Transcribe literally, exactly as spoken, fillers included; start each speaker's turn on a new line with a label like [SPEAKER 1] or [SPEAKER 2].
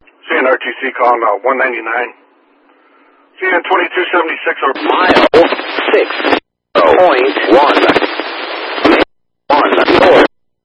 [SPEAKER 1] C N R T C calling uh, one ninety-nine. C N twenty-two seventy-six or
[SPEAKER 2] mile six point one.